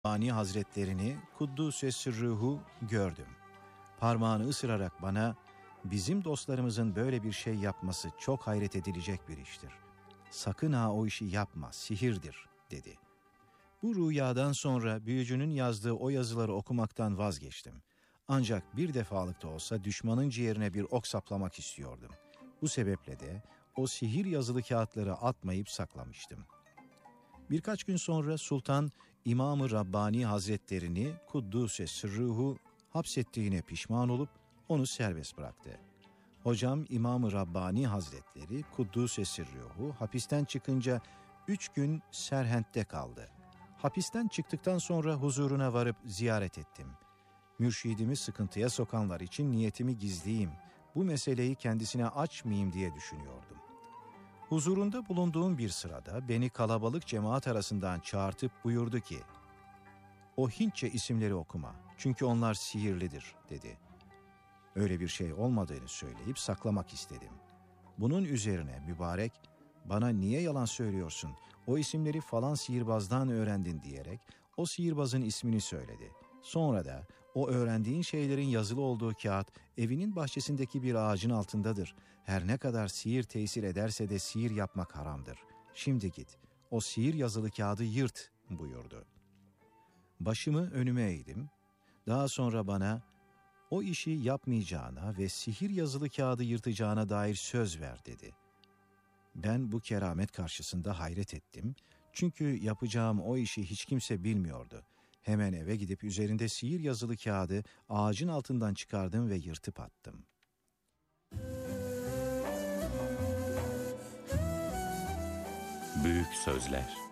Rabbani Hazretlerini Kuddüs Sırrıhu gördüm. Parmağını ısırarak bana, bizim dostlarımızın böyle bir şey yapması çok hayret edilecek bir iştir. Sakın ha o işi yapma, sihirdir, dedi. Bu rüyadan sonra büyücünün yazdığı o yazıları okumaktan vazgeçtim. Ancak bir defalık da olsa düşmanın ciğerine bir ok saplamak istiyordum. Bu sebeple de o sihir yazılı kağıtları atmayıp saklamıştım. Birkaç gün sonra Sultan İmam-ı Rabbani Hazretlerini Kuddüs Sırrıhu hapsettiğine pişman olup onu serbest bıraktı. Hocam İmam-ı Rabbani Hazretleri Kuddüs Sırrıhu hapisten çıkınca 3 gün Serhent'te kaldı. Hapisten çıktıktan sonra huzuruna varıp ziyaret ettim. Mürşidimi sıkıntıya sokanlar için niyetimi gizleyeyim, bu meseleyi kendisine açmayayım diye düşünüyordum. Huzurunda bulunduğum bir sırada beni kalabalık cemaat arasından çağırtıp buyurdu ki, "O Hintçe isimleri okuma, çünkü onlar sihirlidir," dedi. Öyle bir şey olmadığını söyleyip saklamak istedim. Bunun üzerine mübarek, "Bana niye yalan söylüyorsun, o isimleri falan sihirbazdan öğrendin," diyerek o sihirbazın ismini söyledi. Sonra da o öğrendiğin şeylerin yazılı olduğu kağıt evinin bahçesindeki bir ağacın altındadır. Her ne kadar sihir tesir ederse de sihir yapmak haramdır. Şimdi git, o sihir yazılı kağıdı yırt, buyurdu. Başımı önüme eğdim. Daha sonra bana, o işi yapmayacağına ve sihir yazılı kağıdı yırtacağına dair söz ver, dedi. Ben bu keramet karşısında hayret ettim. Çünkü yapacağım o işi hiç kimse bilmiyordu. Hemen eve gidip üzerinde sihir yazılı kağıdı ağacın altından çıkardım ve yırtıp attım. Büyük sözler.